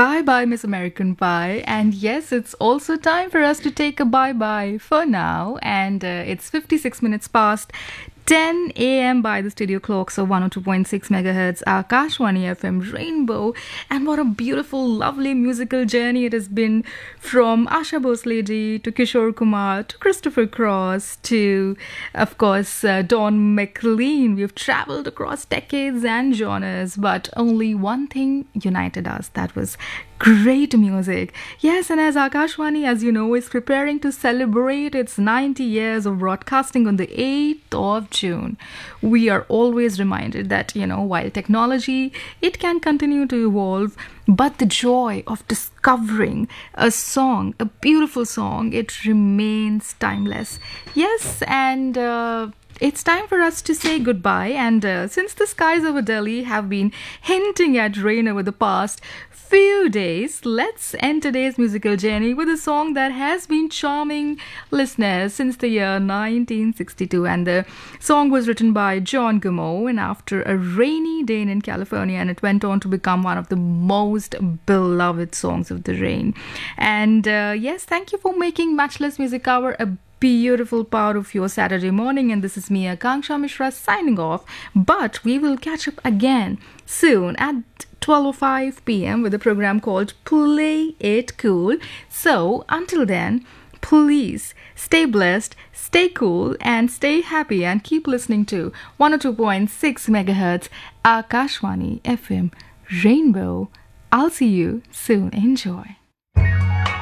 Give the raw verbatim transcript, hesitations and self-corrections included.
Bye bye, Miss American Pie. And yes, it's also time for us to take a bye bye for now. And uh, it's fifty-six minutes past ten a m by the studio clock, so one oh two point six megahertz, Akashwani F M Rainbow. And what a beautiful, lovely musical journey it has been, from Asha Bhosle to Kishore Kumar to Christopher Cross to, of course, uh, Don McLean. We've traveled across decades and genres, but only one thing united us. That was great music. Yes, and as Akashwani, as you know, is preparing to celebrate its ninety years of broadcasting on the eighth of June, we are always reminded that, you know, while technology, it can continue to evolve, but the joy of discovering a song, a beautiful song, it remains timeless. Yes, and uh, it's time for us to say goodbye. And uh, since the skies over Delhi have been hinting at rain over the past few days, let's end today's musical journey with a song that has been charming listeners since the year nineteen sixty-two. And the song was written by John Gamow, and after a rainy day in California, and it went on to become one of the most beloved songs of the rain. And uh, yes, thank you for making Matchless Music Hour a beautiful part of your Saturday morning. And this is me, Akanksha Mishra, signing off. But we will catch up again soon at twelve oh five p m with a program called Play It Cool. So until then, please stay blessed, stay cool, and stay happy, and keep listening to one oh two point six megahertz Akashwani F M Rainbow. I'll see you soon. Enjoy.